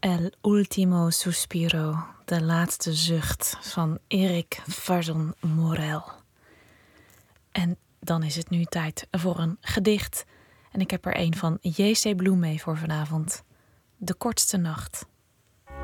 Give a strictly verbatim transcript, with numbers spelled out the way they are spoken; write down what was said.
El último suspiro, de laatste zucht van Eric Farzon Morel. En dan is het nu tijd voor een gedicht. En ik heb er een van J C Bloem mee voor vanavond. De kortste nacht.